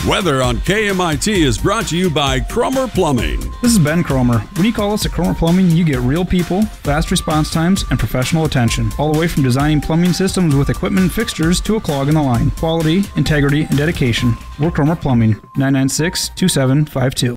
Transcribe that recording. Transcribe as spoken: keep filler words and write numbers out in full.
Weather on K M I T is brought to you by Cromer Plumbing. This is Ben Cromer. When you call us at Cromer Plumbing, you get real people, fast response times, and professional attention. All the way from designing plumbing systems with equipment and fixtures to a clog in the line. Quality, integrity, and dedication. We're Cromer Plumbing, nine nine six, two seven five two.